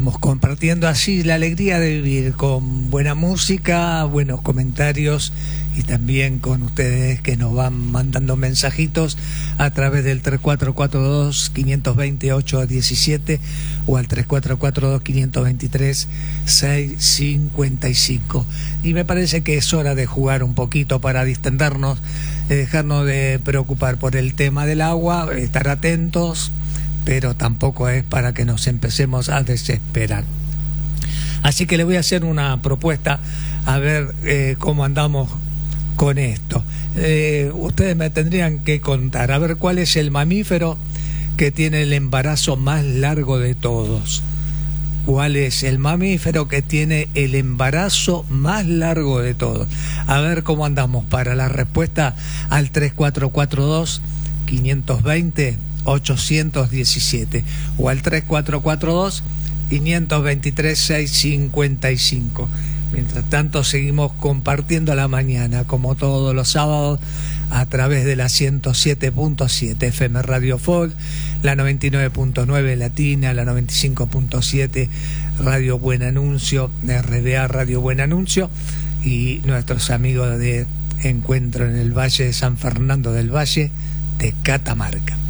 Estamos compartiendo así la alegría de vivir con buena música, buenos comentarios y también con ustedes que nos van mandando mensajitos a través del 3442-520-817 o al 3442-523-655. Y me parece que es hora de jugar un poquito para distendernos, dejarnos de preocupar por el tema del agua, estar atentos, pero tampoco es para que nos empecemos a desesperar. Así que le voy a hacer una propuesta a ver cómo andamos con esto. Ustedes me tendrían que contar, a ver cuál es el mamífero que tiene el embarazo más largo de todos. ¿Cuál es el mamífero que tiene el embarazo más largo de todos? A ver cómo andamos para la respuesta al 3442-520-817 o al 3442-523-655. Mientras tanto seguimos compartiendo la mañana como todos los sábados a través de la 107.7 FM Radio Folk, la 99.9 Latina, la 95.7 Radio Buen Anuncio, RBA Radio Buen Anuncio y nuestros amigos de Encuentro en el Valle de San Fernando del Valle de Catamarca.